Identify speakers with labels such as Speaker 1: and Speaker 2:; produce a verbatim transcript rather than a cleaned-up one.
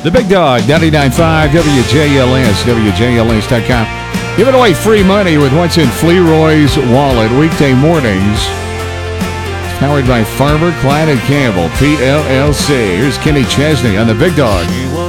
Speaker 1: The Big Dog, ninety-nine point five W J L S, W J L S dot com. Giving away free money with what's in Fleroy's wallet weekday mornings. Powered by Farmer, Klein and Campbell, P L L C. Here's Kenny Chesney on The Big Dog.